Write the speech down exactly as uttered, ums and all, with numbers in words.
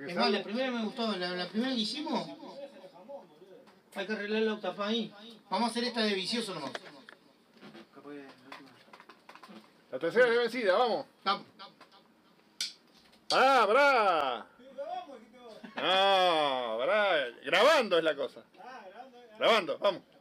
Es más, la primera me gustó, la, la primera que hicimos. Hay que arreglar la octava ahí. Vamos a hacer esta de vicioso nomás. La tercera es vencida, vamos. Vamos. ¡Ah, pará! No, pará. Grabando es la cosa. Grabando, vamos.